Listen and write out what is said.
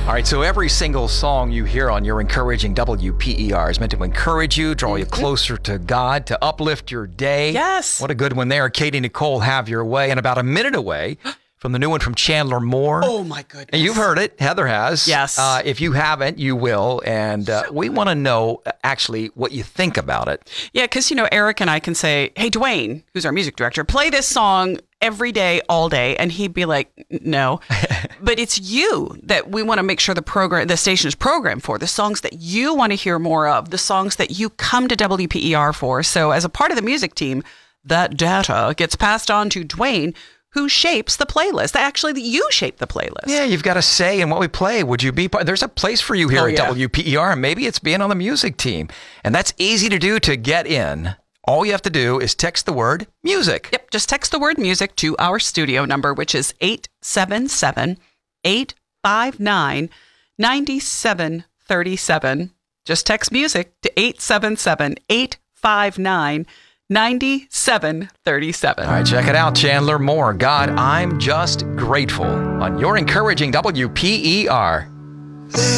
All right, so every single song you hear on your encouraging WPER is meant to encourage you, draw you closer to God, to uplift your day. Yes. What a good one there. Katie Nicole, Have Your Way. And about a minute away from the new one from Chandler Moore. Oh, my goodness. And you've heard it. Heather has. Yes. If you haven't, you will. And we want to know actually what you think about it. Yeah, because, Eric and I can say, hey, Dwayne, who's our music director, play this song every day, all day. And he'd be like, no. But it's you that we want to make sure the station is programmed for, the songs that you want to hear more of, the songs that you come to WPER for. So as a part of the music team, that data gets passed on to Dwayne, who shapes the playlist. Actually, you shape the playlist. Yeah, you've got a say in what we play. Would you be part? There's a place for you here at WPER, and maybe it's being on the music team. And that's easy to do to get in. All you have to do is text the word music. Yep, just text the word music to our studio number, which is 877-859-9737. Just text music to 877-859-9737. All right, check it out. Chandler Moore, God, I'm Just Grateful on your encouraging WPER.